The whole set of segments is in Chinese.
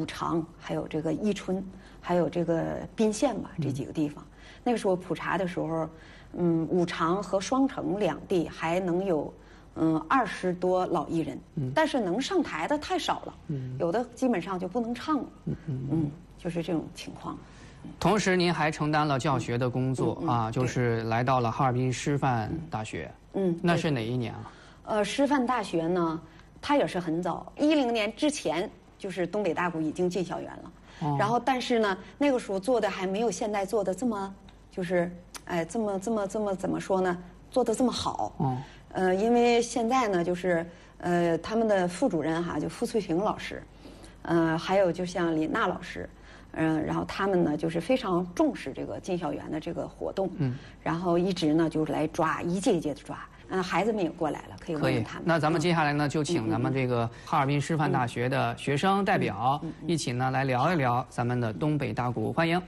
武昌，还有这个伊春，还有这个宾县吧，这几个地方。那个时候普查的时候，武昌和双城两地还能有20多老艺人，但是能上台的太少了，有的基本上就不能唱了，就是这种情况。 同时，您还承担了教学的工作啊，就是来到了哈尔滨师范大学。那是哪一年啊？ 师范大学呢，它也是很早，10年之前就是东北大鼓已经进校园了。然后，但是呢，那个时候做的还没有现在做的这么，就是这么怎么说呢？做的这么好。因为现在呢，就是他们的副主任就傅翠萍老师，还有就像李娜老师。然后他们呢，就是非常重视这个进校园的这个活动，然后一直呢就是来抓，一届一届的抓，孩子们也过来了，可以问问他们。 那咱们接下来呢，就请咱们这个哈尔滨师范大学的学生代表一起呢来聊一聊咱们的东北大鼓，欢迎。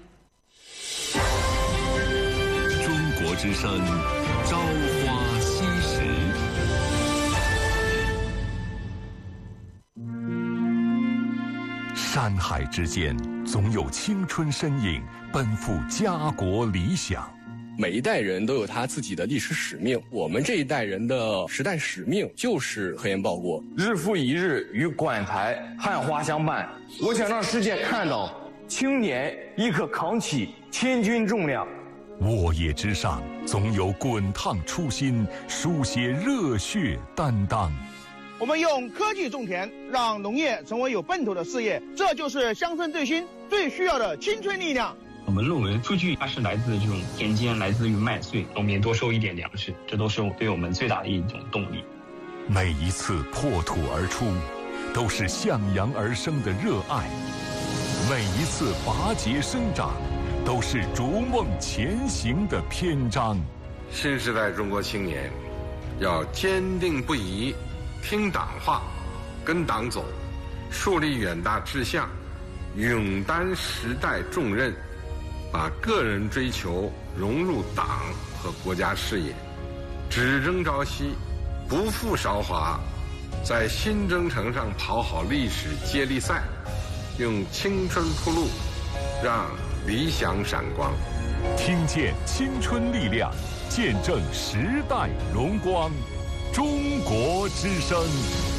中国之声，朝花夕拾。山海之间，总有青春身影奔赴家国理想。 每一代人都有他自己的历史使命，我们这一代人的时代使命就是和颜报国， 日复一日与馆台汉花相伴。我想让世界看到，青年亦可扛起千钧重量。 沃野之上，总有滚烫初心，书写热血担当。 我们用科技种田，让农业成为有奔头的事业，这就是乡村振兴最需要的青春力量。 我们论文数据它是来自这种田间，来自于麦穗，农民多收一点粮食，这都是对我们最大的一种动力。 每一次破土而出，都是向阳而生的热爱；每一次拔节生长，都是逐梦前行的篇章。 新时代中国青年要坚定不移听党话，跟党走，树立远大志向，勇担时代重任，把个人追求融入党和国家事业，只争朝夕，不负韶华，在新征程上跑好历史接力赛，用青春铺路，让理想闪光。 听见青春力量，见证时代荣光。中国之声。